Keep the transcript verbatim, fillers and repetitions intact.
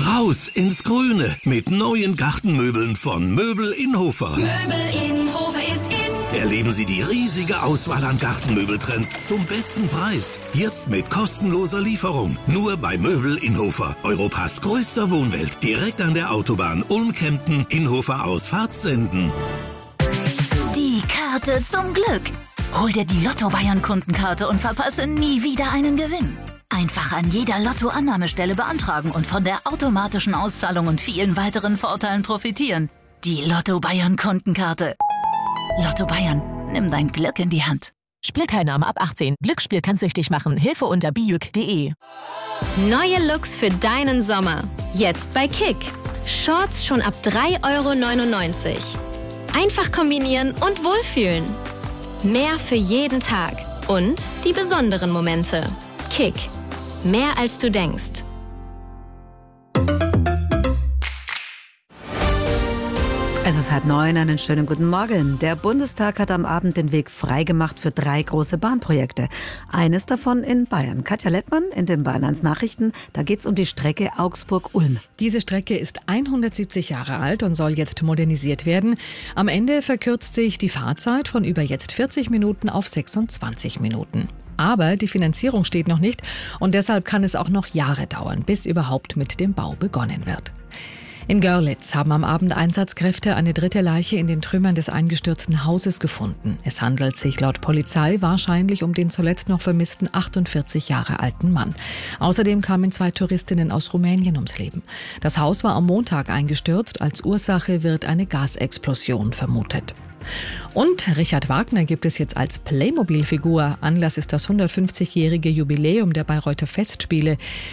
Raus ins Grüne mit neuen Gartenmöbeln von Möbel Inhofer. Möbel Inhofer ist in. Erleben Sie die riesige Auswahl an Gartenmöbeltrends zum besten Preis. Jetzt mit kostenloser Lieferung. Nur bei Möbel Inhofer. Europas größter Wohnwelt. Direkt an der Autobahn Ulm-Kempten, Inhofer aus Fahrtsenden. Die Karte zum Glück. Hol dir die Lotto-Bayern-Kundenkarte und verpasse nie wieder einen Gewinn. Einfach an jeder Lotto-Annahmestelle beantragen und von der automatischen Auszahlung und vielen weiteren Vorteilen profitieren. Die Lotto-Bayern-Kundenkarte. Lotto Bayern, nimm dein Glück in die Hand. Spielteilnahme ab achtzehn. Glücksspiel kann süchtig machen. Hilfe unter bijuk punkt de. Neue Looks für deinen Sommer. Jetzt bei Kick. Shorts schon ab drei Euro neunundneunzig. Einfach kombinieren und wohlfühlen. Mehr für jeden Tag. Und die besonderen Momente. Kick. Mehr als du denkst. Es ist halb neun, einen schönen guten Morgen. Der Bundestag hat am Abend den Weg freigemacht für drei große Bahnprojekte. Eines davon in Bayern. Katja Lettmann in den Bayern eins Nachrichten. Da geht es um die Strecke Augsburg-Ulm. Diese Strecke ist hundertsiebzig Jahre alt und soll jetzt modernisiert werden. Am Ende verkürzt sich die Fahrzeit von über jetzt vierzig Minuten auf sechsundzwanzig Minuten. Aber die Finanzierung steht noch nicht und deshalb kann es auch noch Jahre dauern, bis überhaupt mit dem Bau begonnen wird. In Görlitz haben am Abend Einsatzkräfte eine dritte Leiche in den Trümmern des eingestürzten Hauses gefunden. Es handelt sich laut Polizei wahrscheinlich um den zuletzt noch vermissten achtundvierzig Jahre alten Mann. Außerdem kamen zwei Touristinnen aus Rumänien ums Leben. Das Haus war am Montag eingestürzt. Als Ursache wird eine Gasexplosion vermutet. Und Richard Wagner gibt es jetzt als Playmobil-Figur. Anlass ist das hundertfünfzigjährige Jubiläum der Bayreuther Festspiele.